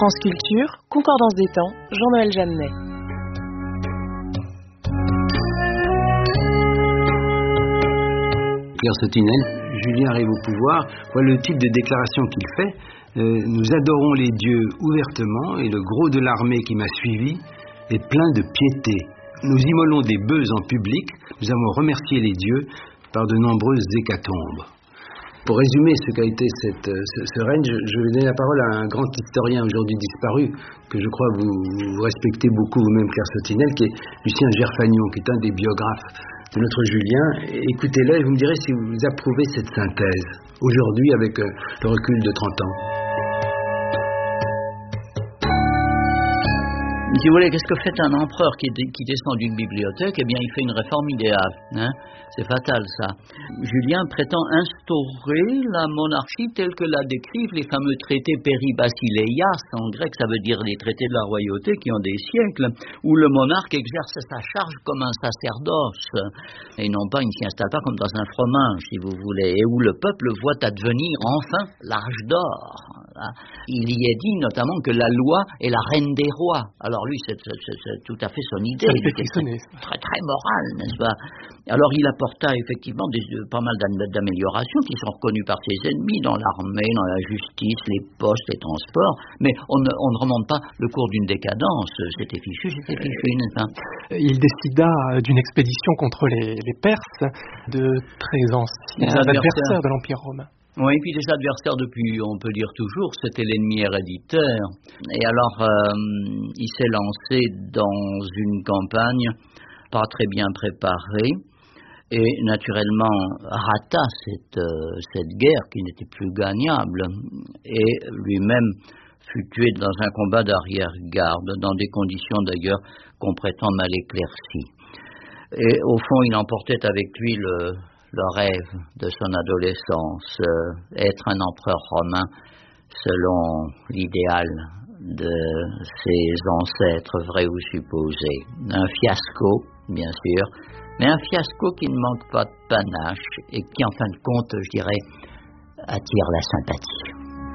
France Culture, Concordance des temps, Jean-Noël Jeannet. Claire Sautinel, Julien arrive au pouvoir, voilà le type de déclaration qu'il fait. Nous adorons les dieux ouvertement et le gros de l'armée qui m'a suivi est plein de piété. Nous immolons des bœufs en public, nous avons remercié les dieux par de nombreuses hécatombes. Pour résumer ce qu'a été ce règne, je vais donner la parole à un grand historien aujourd'hui disparu, que je crois vous respectez beaucoup vous-même, Claire Sautinel, qui est Lucien Gerfagnon, qui est un des biographes de notre Julien. Écoutez-le et vous me direz si vous approuvez cette synthèse, aujourd'hui avec le recul de 30 ans. Si vous voulez, qu'est-ce que fait un empereur qui descend d'une bibliothèque? Eh bien, il fait une réforme idéale. C'est fatal, ça. Julien prétend instaurer la monarchie telle que la décrivent les fameux traités Péribasileias. En grec, ça veut dire les traités de la royauté qui ont des siècles, où le monarque exerce sa charge comme un sacerdoce. Et non pas, il ne s'y installe pas comme dans un fromage, si vous voulez, et où le peuple voit advenir enfin l'âge d'or. Il y est dit notamment que la loi est la reine des rois. Alors lui, c'est tout à fait son idée. Il était très, très moral, n'est-ce pas? Alors il apporta effectivement pas mal d'améliorations qui sont reconnues par ses ennemis dans l'armée, dans la justice, les postes, les transports. Mais on ne remonte pas le cours d'une décadence. C'était fichu, n'est-ce pas? Il décida d'une expédition contre les Perses, de très anciens adversaires de l'Empire romain. Oui, et puis des adversaires depuis, on peut dire toujours, c'était l'ennemi héréditaire. Et alors, il s'est lancé dans une campagne pas très bien préparée et naturellement rata cette guerre qui n'était plus gagnable et lui-même fut tué dans un combat d'arrière-garde, dans des conditions d'ailleurs qu'on prétend mal éclaircies. Et au fond, il emportait avec lui le rêve de son adolescence, être un empereur romain selon l'idéal de ses ancêtres, vrais ou supposés. Un fiasco, bien sûr, mais un fiasco qui ne manque pas de panache et qui, en fin de compte, je dirais, attire la sympathie.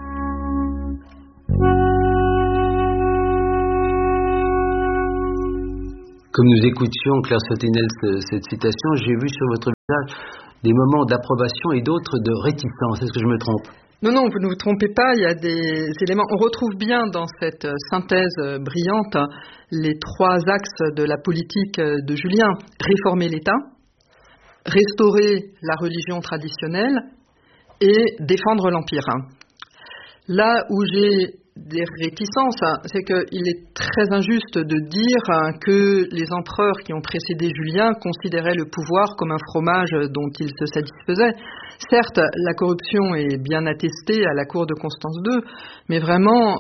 Comme nous écoutions, Claire Sautinel, cette citation, j'ai vu sur votre visage des moments d'approbation et d'autres de réticence. Est-ce que je me trompe? Non, vous ne vous trompez pas, il y a des éléments. On retrouve bien dans cette synthèse brillante les trois axes de la politique de Julien. Réformer l'État, restaurer la religion traditionnelle et défendre l'Empire. Là où j'ai des réticences, c'est qu'il est très injuste de dire que les empereurs qui ont précédé Julien considéraient le pouvoir comme un fromage dont ils se satisfaisaient. Certes, la corruption est bien attestée à la cour de Constance II, mais vraiment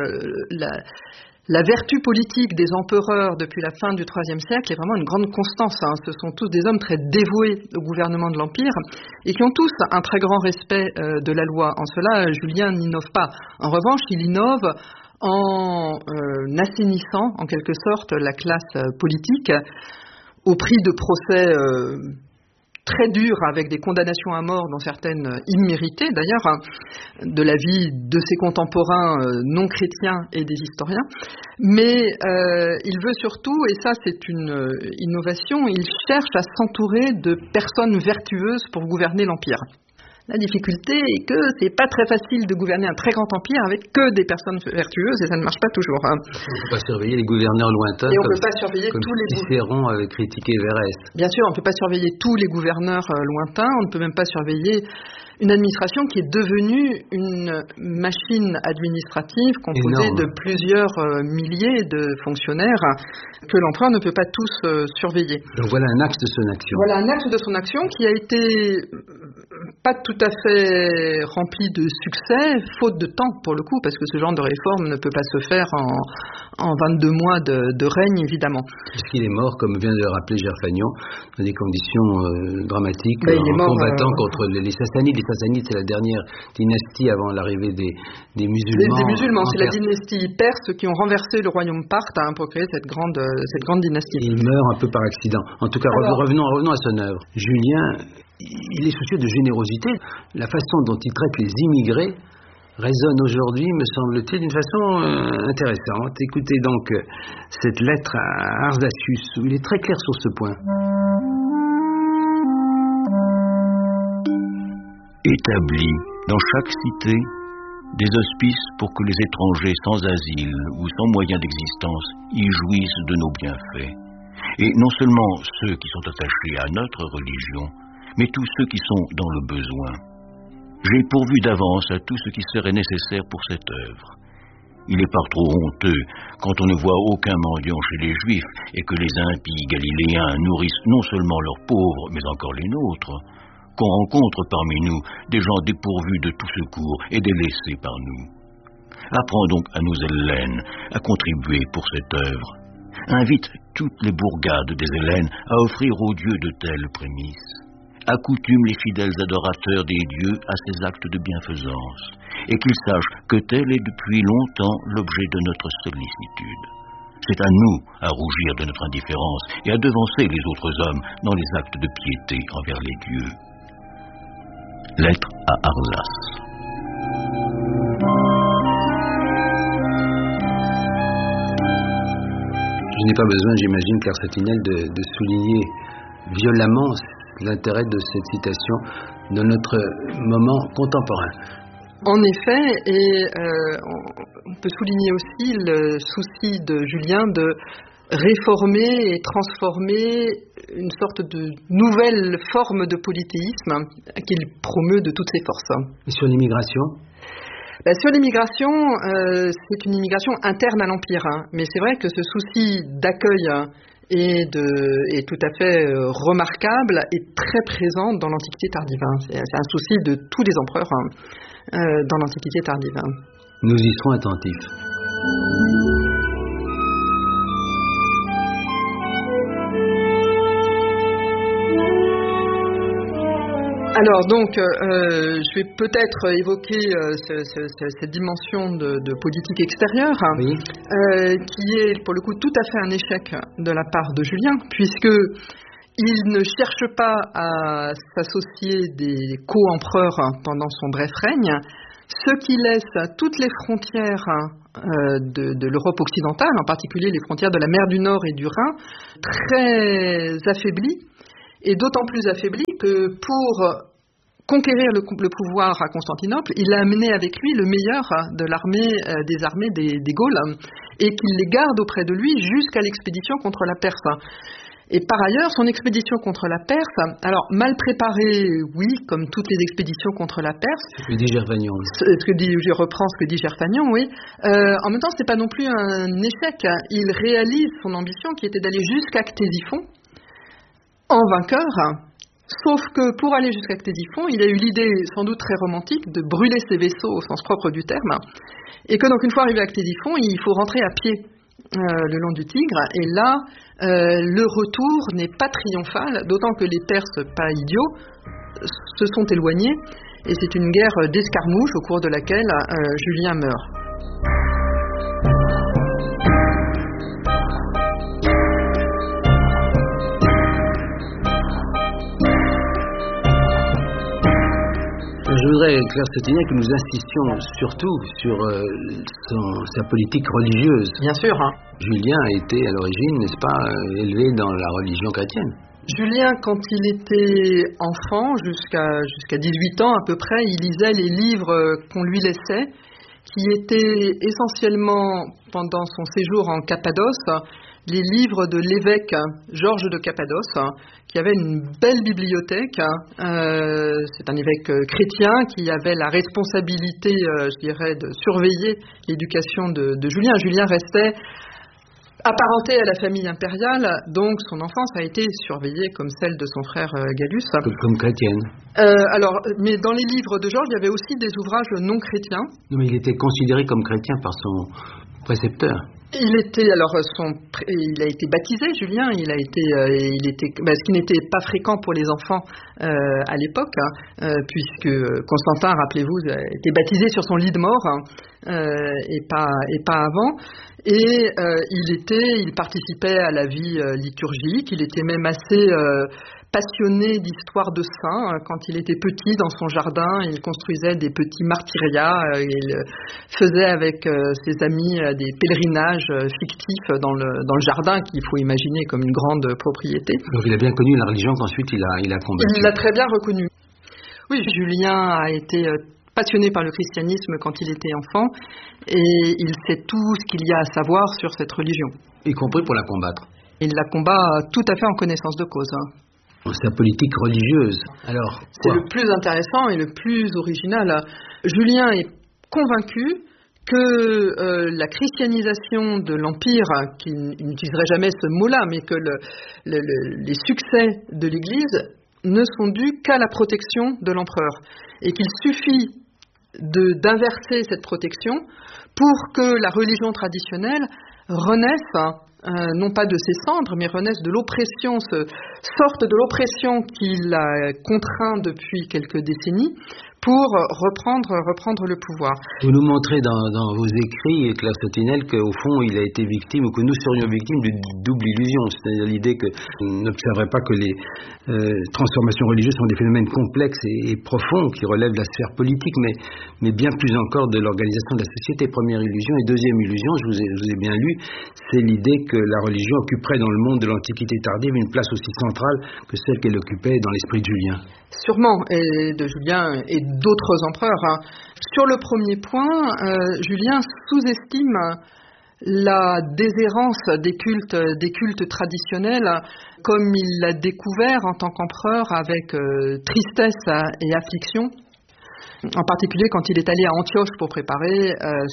la vertu politique des empereurs depuis la fin du IIIe siècle est vraiment une grande constance. Ce sont tous des hommes très dévoués au gouvernement de l'Empire et qui ont tous un très grand respect de la loi. En cela, Julien n'innove pas. En revanche, il innove en assainissant en quelque sorte la classe politique au prix de procès très dur avec des condamnations à mort, dont certaines imméritées d'ailleurs, de la vie de ses contemporains non chrétiens et des historiens. Mais il veut surtout, et ça c'est une innovation, il cherche à s'entourer de personnes vertueuses pour gouverner l'Empire. La difficulté est que c'est pas très facile de gouverner un très grand empire avec que des personnes vertueuses et ça ne marche pas toujours. On ne peut pas surveiller les gouverneurs lointains. Et on ne peut pas surveiller tous les Cicéron avait critiqué Verrès. Bien sûr, on ne peut pas surveiller tous les gouverneurs lointains. On ne peut même pas surveiller une administration qui est devenue une machine administrative composée de plusieurs milliers de fonctionnaires que l'empereur ne peut pas tous surveiller. Donc voilà un axe de son action. Voilà un axe de son action qui a été pas tout à fait rempli de succès, faute de temps pour le coup, parce que ce genre de réforme ne peut pas se faire en 22 mois de règne, évidemment. Puisqu'il est mort, comme vient de le rappeler Gerfagnon, dans des conditions dramatiques, il est mort, combattant contre les Sassanides. Les Sassanides, c'est la dernière dynastie avant l'arrivée des musulmans. Des musulmans, c'est la dynastie perse qui ont renversé le royaume parthe pour créer cette grande dynastie. Il meurt un peu par accident. En tout cas, revenons à son œuvre. Julien, il est soucieux de générosité. La façon dont il traite les immigrés résonne aujourd'hui, me semble-t-il, d'une façon intéressante. Écoutez donc cette lettre à Arzasius, où il est très clair sur ce point. Établis dans chaque cité des hospices pour que les étrangers sans asile ou sans moyen d'existence y jouissent de nos bienfaits. Et non seulement ceux qui sont attachés à notre religion, mais tous ceux qui sont dans le besoin. J'ai pourvu d'avance à tout ce qui serait nécessaire pour cette œuvre. Il est par trop honteux quand on ne voit aucun mendiant chez les Juifs et que les impies galiléens nourrissent non seulement leurs pauvres, mais encore les nôtres, qu'on rencontre parmi nous des gens dépourvus de tout secours et délaissés par nous. Apprends donc à nos Hellènes à contribuer pour cette œuvre. Invite toutes les bourgades des Hellènes à offrir aux dieux de telles prémices. Accoutume les fidèles adorateurs des dieux à ces actes de bienfaisance, et qu'ils sachent que tel est depuis longtemps l'objet de notre sollicitude. C'est à nous à rougir de notre indifférence et à devancer les autres hommes dans les actes de piété envers les dieux. Lettre à Arzas. Je n'ai pas besoin, j'imagine, Claire Satinel, de souligner violemment l'intérêt de cette citation dans notre moment contemporain. En effet, et on peut souligner aussi le souci de Julien de réformer et transformer une sorte de nouvelle forme de polythéisme qu'il promeut de toutes ses forces. Et sur l'immigration ? Sur l'immigration, c'est une immigration interne à l'Empire, mais c'est vrai que ce souci d'accueil est tout à fait remarquable et très présent dans l'Antiquité tardive. C'est un souci de tous les empereurs dans l'Antiquité tardive. Nous y serons attentifs. Alors donc, je vais peut-être évoquer cette dimension de politique extérieure, oui. Qui est pour le coup tout à fait un échec de la part de Julien, puisque il ne cherche pas à s'associer des co-empereurs pendant son bref règne, ce qui laisse toutes les frontières de l'Europe occidentale, en particulier les frontières de la mer du Nord et du Rhin, très affaiblies. Et d'autant plus affaibli que pour conquérir le pouvoir à Constantinople, il a amené avec lui le meilleur de des armées des Gaules et qu'il les garde auprès de lui jusqu'à l'expédition contre la Perse. Et par ailleurs, son expédition contre la Perse, alors mal préparée, oui, comme toutes les expéditions contre la Perse. Ce que dit Gerfagnon. Je reprends ce que dit Gerfagnon, oui. En même temps, ce n'est pas non plus un échec. Il réalise son ambition qui était d'aller jusqu'à Ctésiphon en vainqueur, sauf que pour aller jusqu'à Ctésiphon, il a eu l'idée sans doute très romantique de brûler ses vaisseaux au sens propre du terme, et que donc une fois arrivé à Ctésiphon, il faut rentrer à pied le long du Tigre, et là, le retour n'est pas triomphal, d'autant que les Perses, pas idiots, se sont éloignés, et c'est une guerre d'escarmouche au cours de laquelle Julien meurt. Je voudrais, Claire Satinel, que nous insistions surtout sur sa politique religieuse. Bien sûr. Julien a été à l'origine, n'est-ce pas, élevé dans la religion chrétienne. Julien, quand il était enfant, jusqu'à 18 ans à peu près, il lisait les livres qu'on lui laissait, qui étaient essentiellement, pendant son séjour en Cappadoce, les livres de l'évêque Georges de Cappadoce, qui avait une belle bibliothèque. C'est un évêque chrétien qui avait la responsabilité, je dirais, de surveiller l'éducation de Julien. Julien restait apparenté à la famille impériale, donc son enfance a été surveillée comme celle de son frère Gallus. Comme chrétienne. Mais dans les livres de Georges, il y avait aussi des ouvrages non chrétiens. Non, mais il était considéré comme chrétien par son précepteur. Il a été baptisé, Julien. Ce qui n'était pas fréquent pour les enfants à l'époque, puisque Constantin, rappelez-vous, était baptisé sur son lit de mort et pas avant. Et il participait à la vie liturgique, il était même assez passionné d'histoire de saints. Quand il était petit, dans son jardin, il construisait des petits martyriats, il faisait avec ses amis des pèlerinages fictifs dans le jardin, qu'il faut imaginer comme une grande propriété. Donc il a bien connu la religion qu'ensuite il a combattu. Il l'a très bien reconnu. Oui, Julien a été passionné par le christianisme quand il était enfant, et il sait tout ce qu'il y a à savoir sur cette religion. Y compris pour la combattre. Il la combat tout à fait en connaissance de cause. Sa politique religieuse, alors c'est le plus intéressant et le plus original. Julien est convaincu que la christianisation de l'Empire, qui n'utiliserait jamais ce mot-là, mais que les succès de l'Église ne sont dus qu'à la protection de l'empereur, et qu'il suffit d'inverser cette protection pour que la religion traditionnelle renaisse, non pas de ses cendres, mais renaisse de l'oppression, sorte de l'oppression qui l'a contraint depuis quelques décennies, pour reprendre le pouvoir. Vous nous montrez dans vos écrits, Claire Sautinel, qu'au fond, il a été victime, ou que nous serions victimes d'une double illusion, c'est-à-dire l'idée qu'on n'observerait pas que les transformations religieuses sont des phénomènes complexes et profonds qui relèvent de la sphère politique, mais bien plus encore de l'organisation de la société. Première illusion. Et deuxième illusion, je vous ai bien lu, c'est l'idée que la religion occuperait dans le monde de l'Antiquité tardive une place aussi centrale que celle qu'elle occupait dans l'esprit de Julien. Sûrement, et de Julien et d'autres empereurs. Sur le premier point, Julien sous-estime la déshérence des cultes traditionnels, comme il l'a découvert en tant qu'empereur avec tristesse et affliction. En particulier quand il est allé à Antioche pour préparer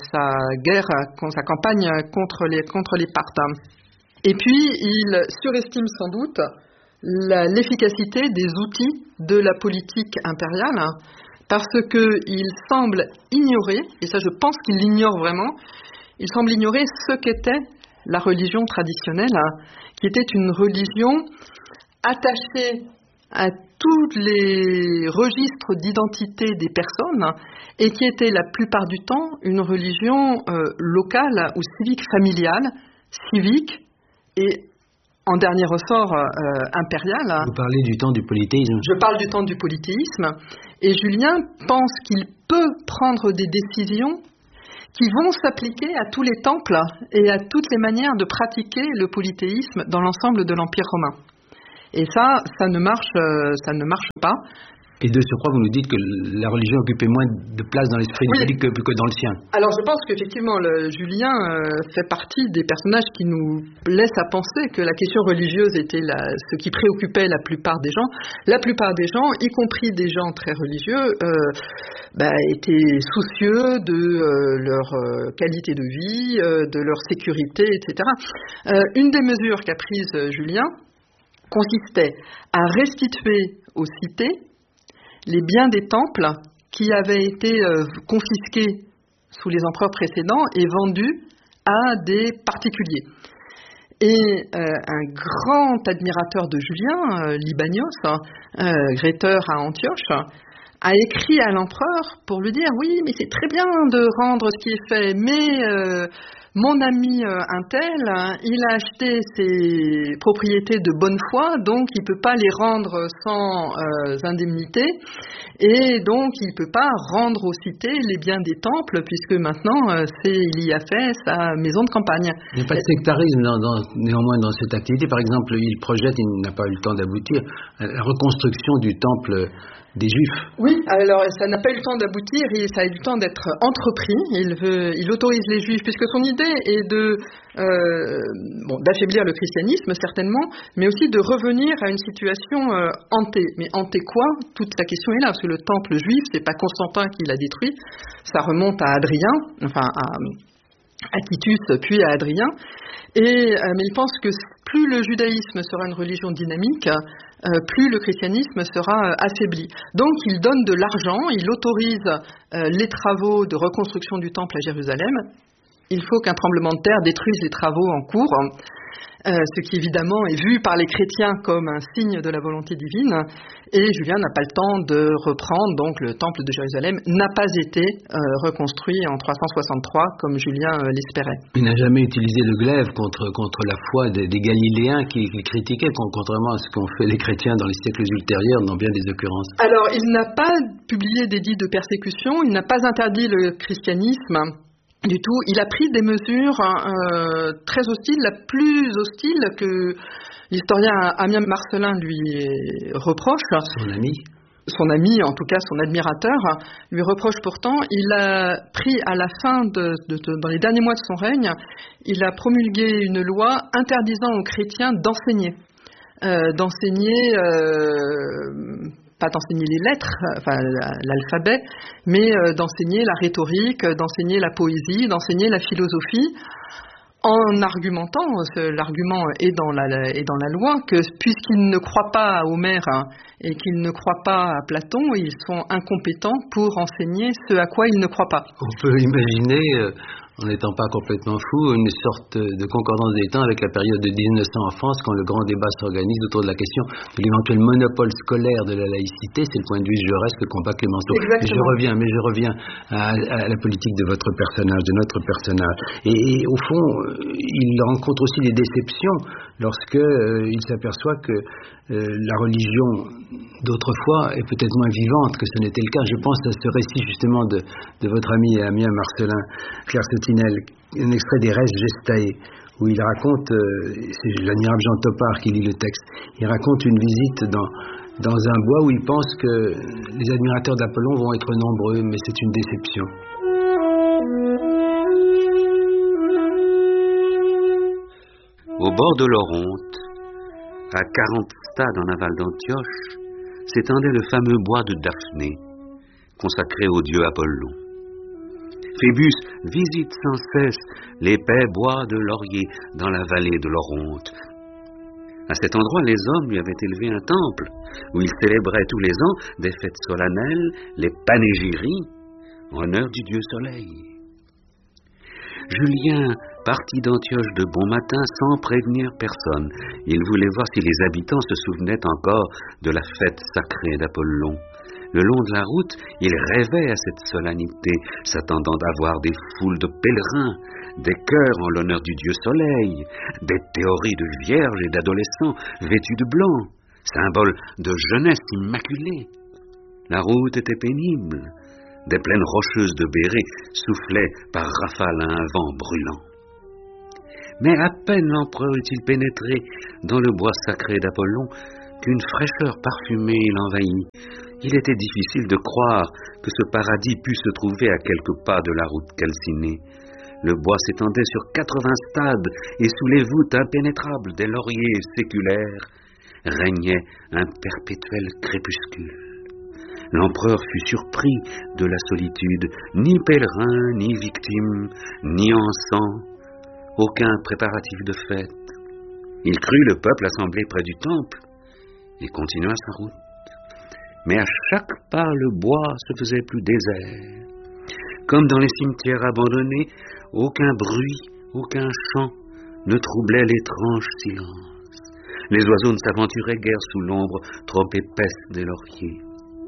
sa campagne contre les Parthes. Et puis, il surestime sans doute l'efficacité des outils de la politique impériale, parce qu'il semble ignorer, et ça je pense qu'il l'ignore vraiment, il semble ignorer ce qu'était la religion traditionnelle, qui était une religion attachée à tous les registres d'identité des personnes, et qui était la plupart du temps une religion locale ou civique familiale, civique et en dernier ressort impérial. Vous parlez du temps du polythéisme. Je parle du temps du polythéisme. Et Julien pense qu'il peut prendre des décisions qui vont s'appliquer à tous les temples et à toutes les manières de pratiquer le polythéisme dans l'ensemble de l'Empire romain. Et ça ne marche pas. Et de surcroît, vous nous dites que la religion occupait moins de place dans l'esprit du public que dans le sien. Alors je pense qu'effectivement, Julien fait partie des personnages qui nous laissent à penser que la question religieuse était ce qui préoccupait la plupart des gens. La plupart des gens, y compris des gens très religieux, étaient soucieux de leur qualité de vie, de leur sécurité, etc. Une des mesures qu'a prise Julien consistait à restituer aux cités les biens des temples qui avaient été confisqués sous les empereurs précédents et vendus à des particuliers. Et un grand admirateur de Julien, Libanios, gréteur à Antioche, a écrit à l'empereur pour lui dire « Oui, mais c'est très bien de rendre ce qui est fait, mais mon ami untel, il a acheté ses propriétés de bonne foi, donc il ne peut pas les rendre sans indemnité, et donc il ne peut pas rendre aux cités les biens des temples, puisque maintenant il y a fait sa maison de campagne. » Il n'y a pas de sectarisme néanmoins dans cette activité. Par exemple, il projette, il n'a pas eu le temps d'aboutir, la reconstruction du temple des Juifs. Oui, alors ça n'a pas eu le temps d'aboutir, et ça a eu le temps d'être entrepris. Il autorise les Juifs, puisque son idée est d'affaiblir le christianisme certainement, mais aussi de revenir à une situation hantée. Mais hantée quoi? Toute la question est là, parce que le temple juif, c'est pas Constantin qui l'a détruit, ça remonte à Adrien, enfin à Titus puis à Adrien. Mais il pense que plus le judaïsme sera une religion dynamique, plus le christianisme sera affaibli. Donc il donne de l'argent, il autorise les travaux de reconstruction du temple à Jérusalem. Il faut qu'un tremblement de terre détruise les travaux en cours. ce qui évidemment est vu par les chrétiens comme un signe de la volonté divine. Et Julien n'a pas le temps de reprendre, donc le temple de Jérusalem n'a pas été reconstruit en 363 comme Julien l'espérait. Il n'a jamais utilisé le glaive contre la foi des Galiléens qui critiquaient, contrairement à ce qu'ont fait les chrétiens dans les siècles ultérieurs dans bien des occurrences. Alors, il n'a pas publié d'édit de persécution, il n'a pas interdit le christianisme du tout. Il a pris des mesures très hostiles, la plus hostile que l'historien Ammien Marcellin lui reproche. Son ami, en tout cas son admirateur, lui reproche pourtant. Il a pris à la fin, dans les derniers mois de son règne, il a promulgué une loi interdisant aux chrétiens d'enseigner. Pas d'enseigner les lettres, enfin l'alphabet, mais d'enseigner la rhétorique, d'enseigner la poésie, d'enseigner la philosophie, en argumentant, l'argument est dans la loi, que puisqu'ils ne croient pas à Homère et qu'ils ne croient pas à Platon, ils sont incompétents pour enseigner ce à quoi ils ne croient pas. On peut imaginer, en n'étant pas complètement fou, une sorte de concordance des temps avec la période de 1900 en France, quand le grand débat s'organise autour de la question de l'éventuel monopole scolaire de la laïcité. C'est le point de vue de Jaurès que combat Clémenceau. Mais je reviens à la politique de votre personnage, de notre personnage. Et au fond, il rencontre aussi des déceptions lorsque il s'aperçoit que la religion d'autrefois est peut-être moins vivante que ce n'était le cas. Je pense à ce récit justement de votre ami Ammien Marcellin, Claire Sautinel, un extrait des Res Gestae, où il raconte, c'est l'admirable Jean Topard qui lit le texte, il raconte une visite dans un bois où il pense que les admirateurs d'Apollon vont être nombreux, mais c'est une déception. Au bord de l'Oronte, à 40 stades en aval d'Antioche, s'étendait le fameux bois de Daphné, consacré au dieu Apollon. Phébus visite sans cesse l'épais bois de laurier dans la vallée de l'Oronte. À cet endroit, les hommes lui avaient élevé un temple, où il célébrait tous les ans des fêtes solennelles, les panégyries, en honneur du dieu Soleil. Julien partit d'Antioche de bon matin sans prévenir personne. Il voulait voir si les habitants se souvenaient encore de la fête sacrée d'Apollon. Le long de la route, il rêvait à cette solennité, s'attendant à voir des foules de pèlerins, des chœurs en l'honneur du dieu Soleil, des théories de vierges et d'adolescents vêtus de blanc, symbole de jeunesse immaculée. La route était pénible. Des plaines rocheuses de Bérée soufflaient par rafales à un vent brûlant. Mais à peine l'empereur eut-il pénétré dans le bois sacré d'Apollon qu'une fraîcheur parfumée l'envahit. Il était difficile de croire que ce paradis pût se trouver à quelques pas de la route calcinée. Le bois s'étendait sur 80 stades et sous les voûtes impénétrables des lauriers séculaires régnait un perpétuel crépuscule. L'empereur fut surpris de la solitude, ni pèlerin, ni victime, ni encens, aucun préparatif de fête. Il crut le peuple assemblé près du temple et continua sa route. Mais à chaque pas, le bois se faisait plus désert. Comme dans les cimetières abandonnés, aucun bruit, aucun chant ne troublait l'étrange silence. Les oiseaux ne s'aventuraient guère sous l'ombre trop épaisse des lauriers.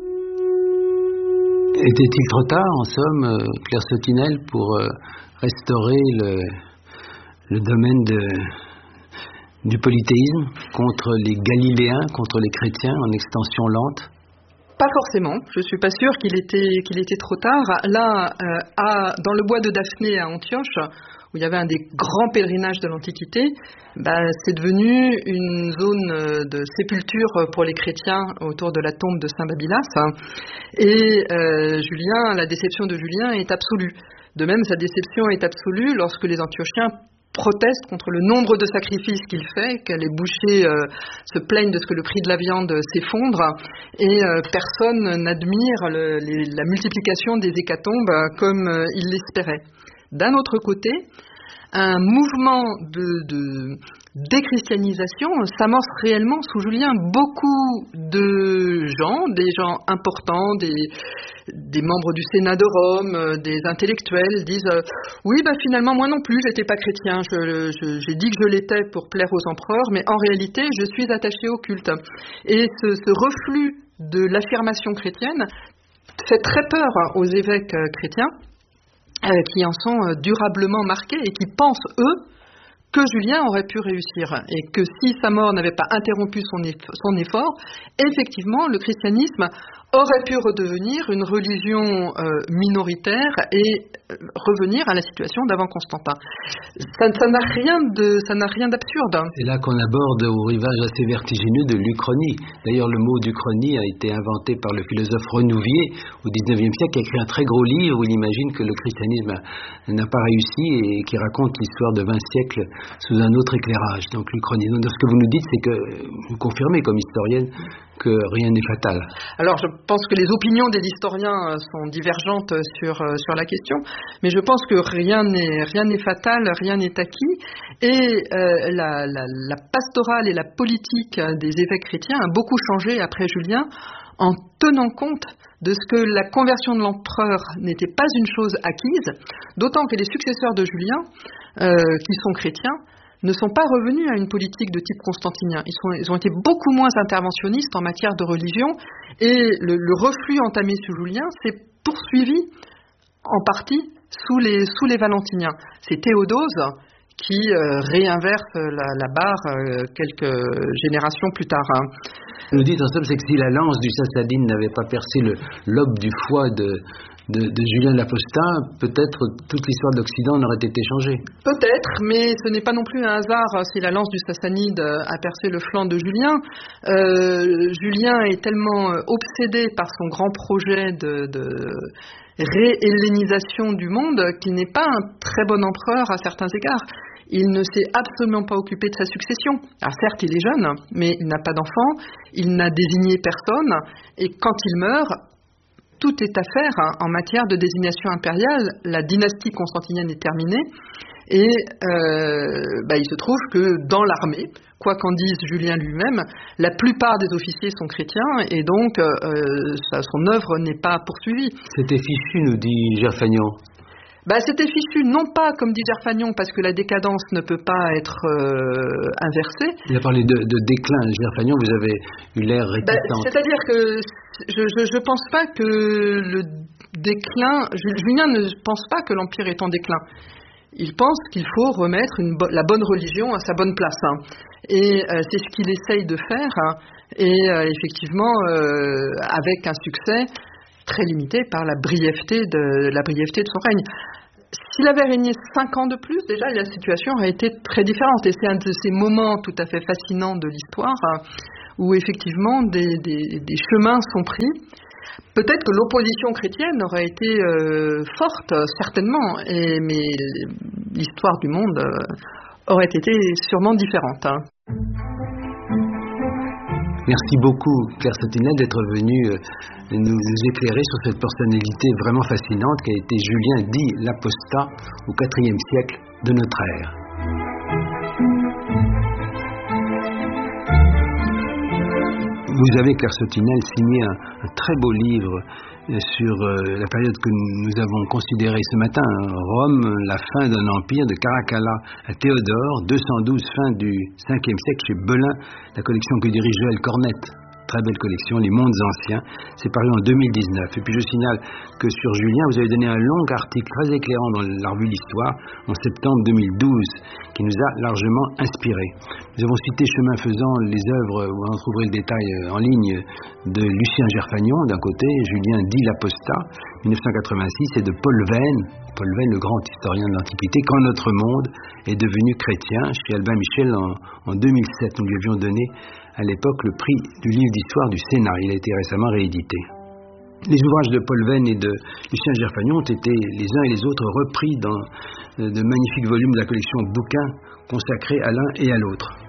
Était-il trop tard, en somme, Claire Sautinel, pour restaurer le domaine du polythéisme contre les Galiléens, contre les chrétiens, en extension lente? Pas forcément. Je suis pas sûre qu'il était trop tard. Là, dans le bois de Daphné à Antioche, où il y avait un des grands pèlerinages de l'Antiquité, c'est devenu une zone de sépulture pour les chrétiens autour de la tombe de Saint Babylas. Et la déception de Julien est absolue. De même, sa déception est absolue lorsque les Antiochiens protestent contre le nombre de sacrifices qu'il fait, que les bouchers se plaignent de ce que le prix de la viande s'effondre, et personne n'admire la multiplication des hécatombes comme il l'espérait. D'un autre côté, un mouvement déchristianisation s'amorce réellement sous Julien. Beaucoup de gens, des gens importants, des membres du Sénat de Rome, des intellectuels disent oui, finalement moi non plus j'étais pas chrétien, j'ai dit que je l'étais pour plaire aux empereurs, mais en réalité je suis attaché au culte. Et ce reflux de l'affirmation chrétienne fait très peur aux évêques chrétiens qui en sont durablement marqués et qui pensent, eux, que Julien aurait pu réussir et que si sa mort n'avait pas interrompu son effort, effectivement, le christianisme aurait pu redevenir une religion minoritaire et revenir à la situation d'avant Constantin. Ça n'a rien d'absurde. C'est là qu'on aborde au rivage assez vertigineux de l'Uchronie. D'ailleurs, le mot d'Uchronie a été inventé par le philosophe Renouvier au XIXe siècle, qui a écrit un très gros livre où il imagine que le christianisme n'a pas réussi et qui raconte l'histoire de 20 siècles sous un autre éclairage. Donc l'Uchronie. Donc ce que vous nous dites, c'est que vous confirmez comme historienne que rien n'est fatal. Alors je pense que les opinions des historiens sont divergentes sur la question, mais je pense que rien n'est fatal, rien n'est acquis, et la pastorale et la politique des évêques chrétiens a beaucoup changé après Julien en tenant compte de ce que la conversion de l'empereur n'était pas une chose acquise, d'autant que les successeurs de Julien, qui sont chrétiens, ne sont pas revenus à une politique de type constantinien. Ils ont été beaucoup moins interventionnistes en matière de religion, et le reflux entamé sous Julien s'est poursuivi en partie sous les Valentiniens. C'est Théodose qui réinverse la barre quelques générations plus tard. Vous dites en somme, c'est que si la lance du Sassanide n'avait pas percé le lobe du foie de Julien l'Apostat, peut-être toute l'histoire de l'Occident n'aurait été changée. Peut-être, mais ce n'est pas non plus un hasard si la lance du Sassanide a percé le flanc de Julien. Julien est tellement obsédé par son grand projet de réhellénisation du monde qu'il n'est pas un très bon empereur à certains égards. Il ne s'est absolument pas occupé de sa succession. Alors certes, il est jeune, mais il n'a pas d'enfant, il n'a désigné personne, et quand il meurt, tout est à faire en matière de désignation impériale. La dynastie constantinienne est terminée, et il se trouve que dans l'armée, quoi qu'en dise Julien lui-même, la plupart des officiers sont chrétiens, et donc son œuvre n'est pas poursuivie. C'était fichu, nous dit Gerfagnon. C'était fichu, non pas comme dit Gerfagnon, parce que la décadence ne peut pas être inversée. Il a parlé de déclin. Gerfagnon, vous avez eu l'air réticente. C'est-à-dire que je ne pense pas que le déclin... Julien ne pense pas que l'Empire est en déclin. Il pense qu'il faut remettre la bonne religion à sa bonne place. Et c'est ce qu'il essaye de faire. Et effectivement, avec un succès très limité par la brièveté de son règne. S'il avait régné 5 ans de plus, déjà, la situation aurait été très différente. Et c'est un de ces moments tout à fait fascinants de l'histoire où, effectivement, des chemins sont pris. Peut-être que l'opposition chrétienne aurait été forte, certainement, mais l'histoire du monde aurait été sûrement différente. Merci beaucoup, Claire Sautinel, d'être venue nous éclairer sur cette personnalité vraiment fascinante qui a été Julien dit l'Apostat au IVe siècle de notre ère. Vous avez, Claire Sautinel, signé un très beau livre sur la période que nous avons considérée ce matin, Rome, la fin d'un empire, de Caracalla à Théodore, 212, fin du 5e siècle, chez Belin, la collection que dirige Joël Cornette. Très belle collection, Les Mondes Anciens, c'est paru en 2019. Et puis je signale que sur Julien, vous avez donné un long article très éclairant dans la revue L'Histoire en septembre 2012, qui nous a largement inspirés. Nous avons cité chemin faisant les œuvres, vous en trouverez le détail en ligne, de Lucien Gerfagnon d'un côté, Julien dit l'Apostat, 1986, et de Paul Veyne, le grand historien de l'Antiquité, Quand notre monde est devenu chrétien, chez Albin Michel en 2007. Nous lui avions donné à l'époque le prix du livre d'histoire du Sénat. Il a été récemment réédité. Les ouvrages de Paul Veyne et de Lucien Gerfagnon ont été les uns et les autres repris dans de magnifiques volumes de la collection Bouquins consacrés à l'un et à l'autre.